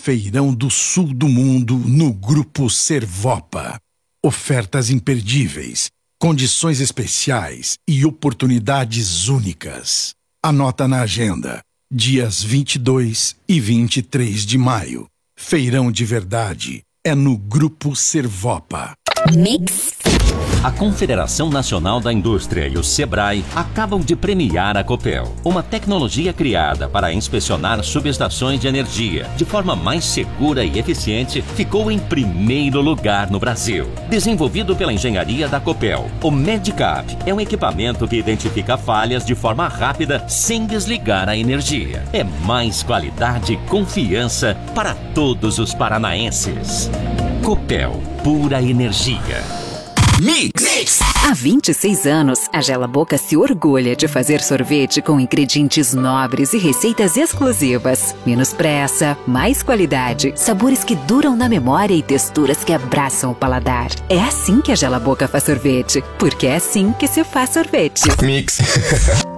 Feirão do Sul do Mundo no Grupo Servopa. Ofertas imperdíveis, condições especiais e oportunidades únicas. Anota na agenda, dias 22 e 23 de maio. Feirão de verdade é no Grupo Servopa. Mix. A Confederação Nacional da Indústria e o Sebrae acabam de premiar a Copel, uma tecnologia criada para inspecionar subestações de energia de forma mais segura e eficiente, ficou em primeiro lugar no Brasil. Desenvolvido pela engenharia da Copel, o Medicap é um equipamento que identifica falhas de forma rápida sem desligar a energia. É mais qualidade e confiança para todos os paranaenses. Copel, pura energia. Mix. Há 26 anos, a Gela Boca se orgulha de fazer sorvete com ingredientes nobres e receitas exclusivas. Menos pressa, mais qualidade, sabores que duram na memória e texturas que abraçam o paladar. É assim que a Gela Boca faz sorvete, porque é assim que se faz sorvete. Mix.